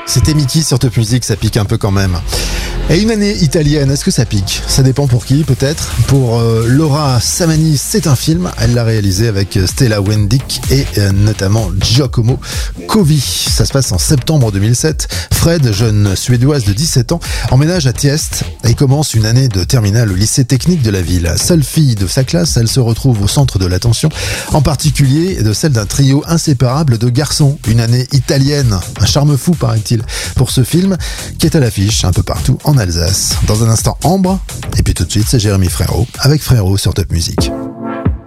C'était Mickey sur Top Music, ça pique un peu quand même. Et une année italienne, est-ce que ça pique? Ça dépend pour qui, peut-être. Pour Laura Samani, c'est un film. Elle l'a réalisé avec Stella Wendick et notamment Giacomo Covi. Ça se passe en septembre 2007. Fred, jeune suédoise de 17 ans, emménage à Tiest et commence une année de terminale au lycée technique de la ville. Seule fille de sa classe, elle se retrouve au centre de l'attention, en particulier de celle d'un trio inséparable de garçons. Une année italienne, un charme fou paraît-il, pour ce film qui est à l'affiche un peu partout en Alsace. Dans un instant, Ambre, et puis tout de suite, c'est Jérémy Frérot avec Frérot sur Top Music.